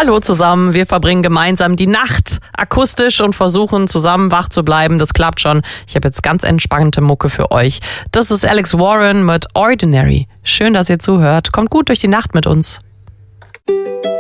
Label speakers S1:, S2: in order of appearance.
S1: Hallo zusammen, wir verbringen gemeinsam die Nacht akustisch und versuchen zusammen wach zu bleiben. Das klappt schon. Ich habe jetzt ganz entspannte Mucke für euch. Das ist Alex Warren mit Ordinary. Schön, dass ihr zuhört. Kommt gut durch die Nacht mit uns.